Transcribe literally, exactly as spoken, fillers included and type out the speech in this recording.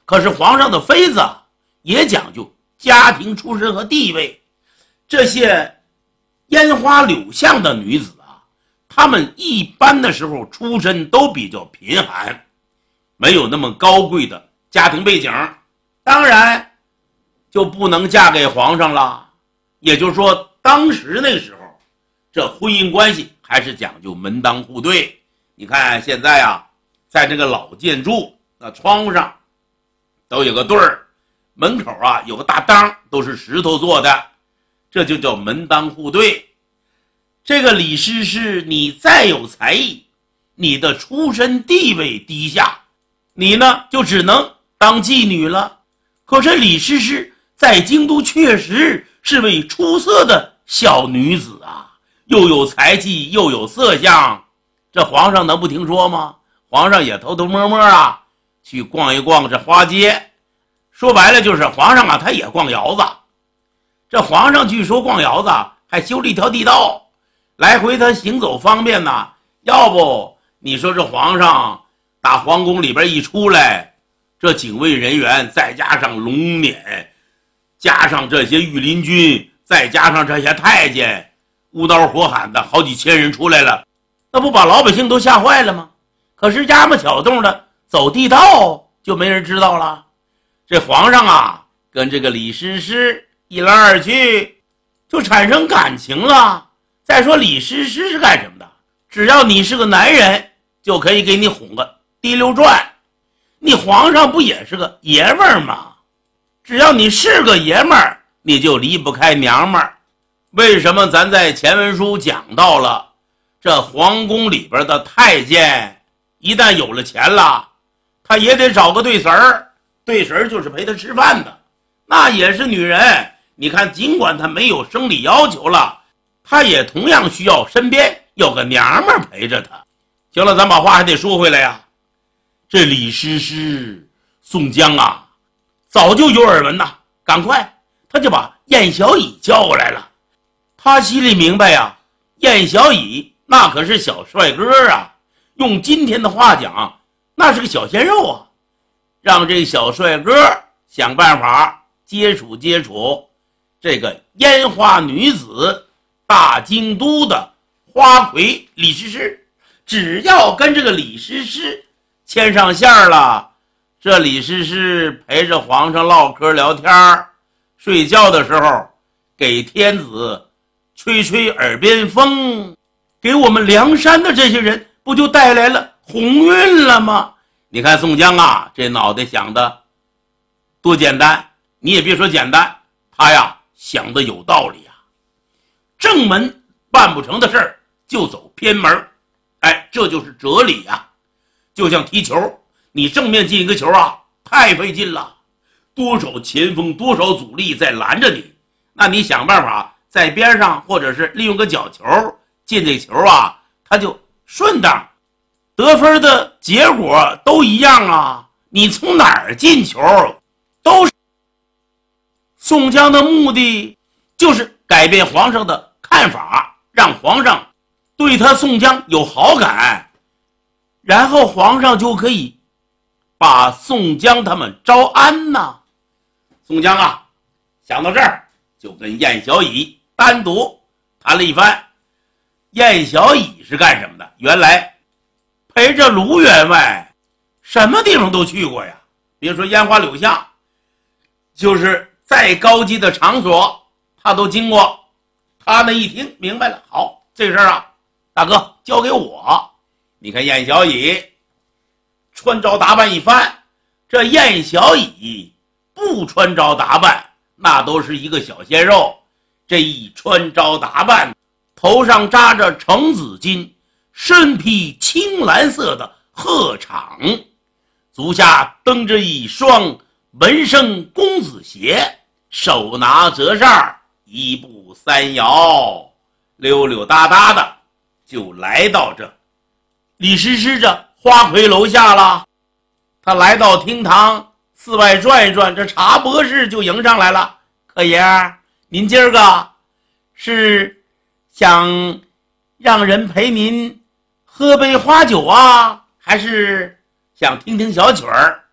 可是皇上的妃子也讲究家庭出身和地位，这些烟花柳巷的女子啊，她们一般的时候出身都比较贫寒，没有那么高贵的家庭背景，当然就不能嫁给皇上了。也就是说，当时那个时候，这婚姻关系还是讲究门当户对。你看现在啊，在这个老建筑那窗户上都有个对儿，门口啊有个大当，都是石头做的，这就叫门当户对。这个李师师，你再有才艺，你的出身地位低下，你呢就只能当妓女了。可是李师师在京都确实是位出色的小女子啊，又有才气又有色相，这皇上能不听说吗？皇上也偷偷摸摸啊去逛一逛这花街，说白了就是皇上啊他也逛窑子。这皇上据说逛窑子还修了一条地道，来回他行走方便呐。要不你说这皇上打皇宫里边一出来，这警卫人员再加上龙辇，加上这些御林军，再加上这些太监，乌刀火喊的好几千人出来了，那不把老百姓都吓坏了吗？可是丫么挑动的走地道就没人知道了。这皇上啊跟这个李师师一来二去就产生感情了。再说李师师是干什么的？只要你是个男人就可以给你哄个滴溜转，你皇上不也是个爷们儿吗？只要你是个爷们儿，你就离不开娘们儿。为什么咱在前文书讲到了，这皇宫里边的太监一旦有了钱了，他也得找个对婶儿，对婶儿就是陪他吃饭的，那也是女人。你看尽管他没有生理要求了，他也同样需要身边有个娘们儿陪着他。行了，咱把话还得说回来呀。这李师师宋江啊早就有耳闻呐，赶快他就把燕小乙叫过来了。他心里明白呀，燕小乙那可是小帅哥啊，用今天的话讲，那是个小鲜肉啊。让这小帅哥想办法接触接触这个烟花女子，大京都的花魁李师师。只要跟这个李师师牵上线了，这李师师陪着皇上唠嗑聊天，睡觉的时候给天子吹吹耳边风，给我们梁山的这些人不就带来了鸿运了吗？你看宋江啊这脑袋想的多简单，你也别说简单，他呀想的有道理啊。正门办不成的事儿就走偏门，哎，这就是哲理啊。就像踢球，你正面进一个球啊太费劲了，多少前锋多少阻力在拦着你，那你想办法在边上或者是利用个角球进这球啊，他就顺当，得分的结果都一样啊。你从哪儿进球都是。宋江的目的就是改变皇上的看法，让皇上对他宋江有好感，然后皇上就可以把宋江他们招安呐。宋江啊想到这儿就跟燕小乙单独谈了一番。燕小乙是干什么的？原来陪着卢员外什么地方都去过呀，别说烟花柳巷，就是再高级的场所他都经过。他呢一听明白了，好，这事儿啊大哥交给我。你看燕小乙穿着打扮一番，这燕小乙不穿着打扮那都是一个小鲜肉，这一穿着打扮，头上扎着橙子巾，身披青蓝色的鹤氅，足下蹬着一双纹身公子鞋，手拿折扇，一步三摇，溜溜达达的就来到这李师师这花魁楼下了。他来到厅堂四外转一转，这茶博士就迎上来了。可爷，您今儿个是想让人陪您喝杯花酒啊，还是想听听小曲儿？